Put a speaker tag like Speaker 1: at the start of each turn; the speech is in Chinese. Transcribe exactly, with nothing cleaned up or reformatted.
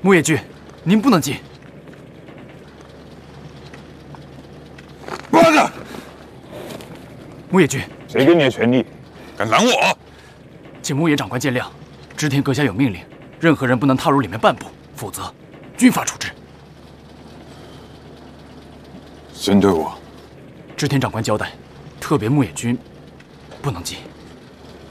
Speaker 1: 牧野君，您不能进。
Speaker 2: 挂着！
Speaker 1: 牧野君，
Speaker 2: 谁给你的权利？敢拦我？
Speaker 1: 请牧野长官见谅，织田阁下有命令，任何人不能踏入里面半步，否则军法处置。
Speaker 2: 针对我？
Speaker 1: 织田长官交代，特别牧野君不能进。